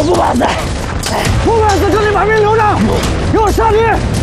不怕死，不怕死就得把命留着，给我上去！